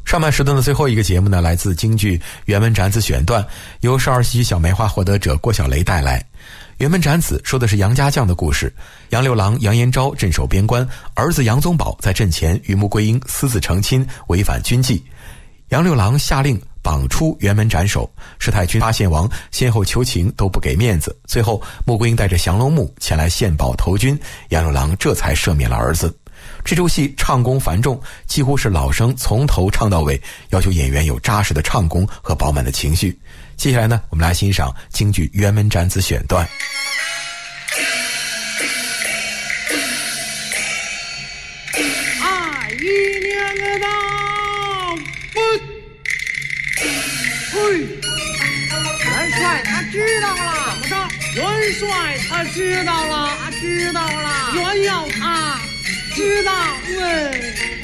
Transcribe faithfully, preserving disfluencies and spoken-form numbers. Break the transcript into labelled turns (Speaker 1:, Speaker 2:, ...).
Speaker 1: 上半时段的最后一个节目呢，来自京剧辕门斩子选段，由少儿戏曲小梅花获得者郭小雷带来。辕门斩子说的是杨家将的故事，杨六郎杨延昭镇守边关，儿子杨宗保在阵前与穆桂英私自成亲，违反军纪。杨六郎下令绑出辕门斩首，佘太君、八县王先后求情都不给面子，最后穆桂英带着降龙木前来献宝投军，杨六郎这才赦免了儿子。这出戏唱功繁重，几乎是老生从头唱到尾，要求演员有扎实的唱功和饱满的情绪。接下来呢，我们来欣赏京剧辕门斩子选段。
Speaker 2: 二一年个到不嘿，元帅他知道了，怎么着？元帅他知道了，他知道了，元要他知道，喂。